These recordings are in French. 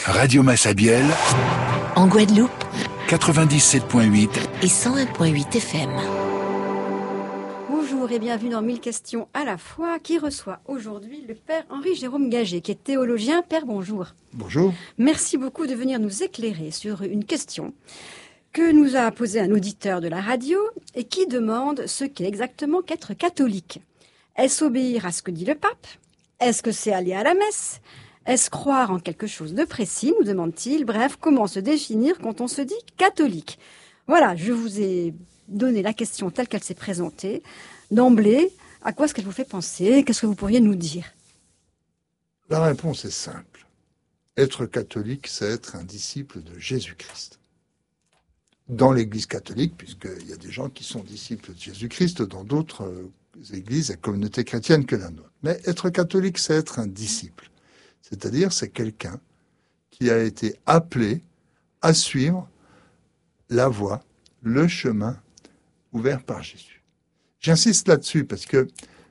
Radio Massabielle, en Guadeloupe, 97.8 et 101.8 FM. Bonjour et bienvenue dans 1000 questions à la fois, qui reçoit aujourd'hui le Père Henri-Jérôme Gagé, qui est théologien. Père, bonjour. Bonjour. Merci beaucoup de venir nous éclairer sur une question que nous a posée un auditeur de la radio et qui demande ce qu'est exactement qu'être catholique. Est-ce obéir à ce que dit le pape? Est-ce que c'est aller à la messe? Est-ce croire en quelque chose de précis, nous demande-t-il? Bref, comment se définir quand on se dit catholique? Voilà, je vous ai donné la question telle qu'elle s'est présentée. D'emblée, à quoi est-ce qu'elle vous fait penser? Qu'est-ce que vous pourriez nous dire? La réponse est simple. Être catholique, c'est être un disciple de Jésus-Christ. Dans l'Église catholique, puisqu'il y a des gens qui sont disciples de Jésus-Christ dans d'autres églises et communautés chrétiennes que la nôtre. Mais être catholique, c'est être un disciple. C'est-à-dire, c'est quelqu'un qui a été appelé à suivre la voie, le chemin ouvert par Jésus. J'insiste là-dessus parce que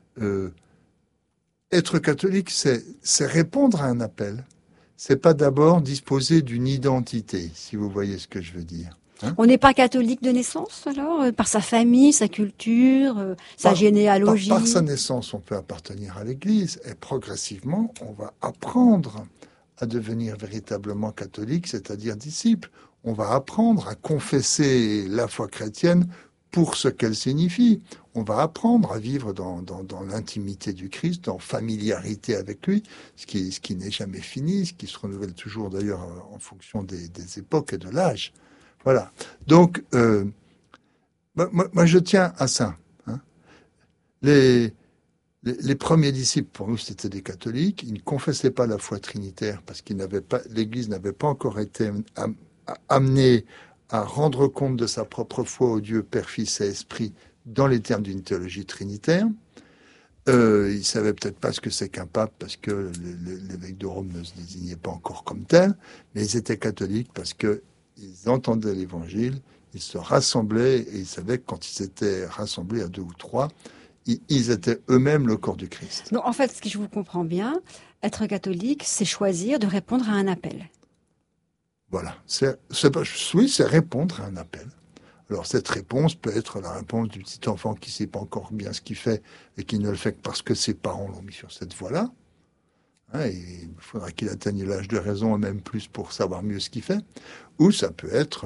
être catholique, c'est répondre à un appel. C'est pas d'abord disposer d'une identité, si vous voyez ce que je veux dire. Hein? On n'est pas catholique de naissance, alors, par sa famille, sa culture, sa généalogie. Par sa naissance, on peut appartenir à l'Église et progressivement, on va apprendre à devenir véritablement catholique, c'est-à-dire disciple. On va apprendre à confesser la foi chrétienne pour ce qu'elle signifie. On va apprendre à vivre dans l'intimité du Christ, en familiarité avec lui, ce qui n'est jamais fini, ce qui se renouvelle toujours d'ailleurs en fonction des époques et de l'âge. Voilà. Donc, moi, je tiens à ça. Hein. Les premiers disciples, pour nous, c'était des catholiques. Ils ne confessaient pas la foi trinitaire parce l'Église n'avait pas encore été amenée à rendre compte de sa propre foi au Dieu Père, Fils et Esprit dans les termes d'une théologie trinitaire. Ils savaient peut-être pas ce que c'est qu'un pape parce que l'évêque de Rome ne se désignait pas encore comme tel, mais ils étaient catholiques parce que ils entendaient l'Évangile, ils se rassemblaient et ils savaient que quand ils étaient rassemblés à 2 ou 3, ils étaient eux-mêmes le corps du Christ. Donc, en fait, ce que je vous comprends bien, être catholique, c'est choisir de répondre à un appel. Voilà. C'est répondre à un appel. Alors, cette réponse peut être la réponse du petit enfant qui ne sait pas encore bien ce qu'il fait et qui ne le fait que parce que ses parents l'ont mis sur cette voie-là. Hein, et il faudra qu'il atteigne l'âge de raison et même plus pour savoir mieux ce qu'il fait. Ou ça peut être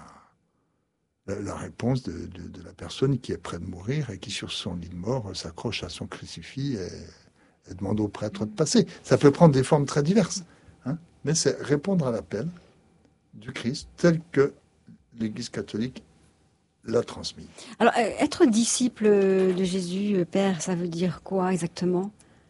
la réponse de la personne qui est près de mourir et qui, sur son lit de mort, s'accroche à son crucifix et demande au prêtre de passer. Ça peut prendre des formes très diverses. Hein, mais c'est répondre à l'appel du Christ tel que l'Église catholique l'a transmis. Alors, être disciple de Jésus, Père, ça veut dire quoi exactement?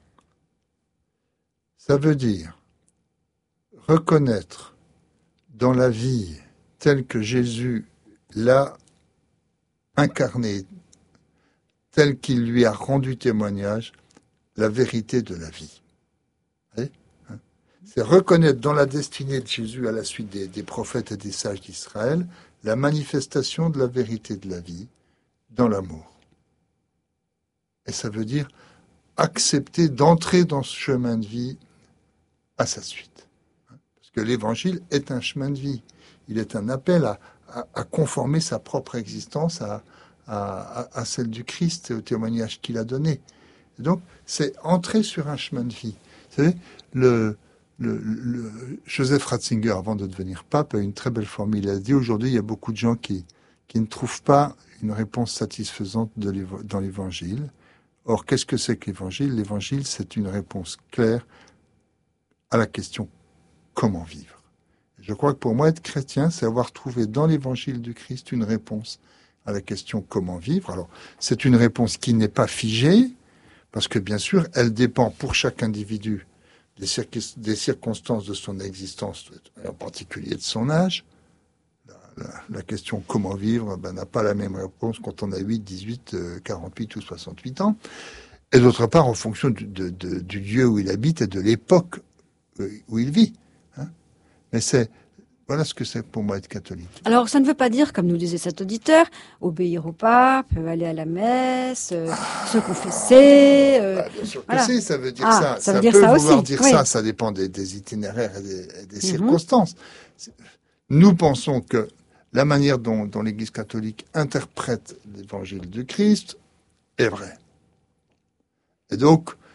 Ça veut dire reconnaître dans la vie telle que Jésus l'a incarnée, telle qu'il lui a rendu témoignage, la vérité de la vie. C'est reconnaître dans la destinée de Jésus à la suite des prophètes et des sages d'Israël la manifestation de la vérité de la vie dans l'amour. Et ça veut dire accepter d'entrer dans ce chemin de vie à sa suite. Parce que l'Évangile est un chemin de vie. Il est un appel à conformer sa propre existence à celle du Christ et au témoignage qu'il a donné. Et donc, c'est entrer sur un chemin de vie. Vous savez, Joseph Ratzinger, avant de devenir pape, a une très belle formule. Il a dit aujourd'hui, il y a beaucoup de gens qui ne trouvent pas une réponse satisfaisante dans l'Évangile. Or, qu'est-ce que c'est que l'Évangile? L'Évangile, c'est une réponse claire à la question « Comment vivre ?» Je crois que pour moi, être chrétien, c'est avoir trouvé dans l'Évangile du Christ une réponse à la question « Comment vivre ?» Alors, c'est une réponse qui n'est pas figée, parce que bien sûr, elle dépend pour chaque individu des circonstances de son existence, en particulier de son âge. La question « Comment vivre ?» n'a pas la même réponse quand on a 8, 18, 48 ou 68 ans. Et d'autre part, en fonction du lieu où il habite et de l'époque où il vit. Hein. Mais c'est Voilà ce que c'est pour moi être catholique. Alors, ça ne veut pas dire, comme nous disait cet auditeur, obéir au pape, aller à la messe, se confesser. Bien sûr que voilà. si, ça veut dire Ah, ça. ça veut dire peut ça vouloir aussi, dire oui. ça. Ça dépend des itinéraires et des circonstances. Nous pensons que la manière dont l'Église catholique interprète l'évangile du Christ est vraie. Et donc,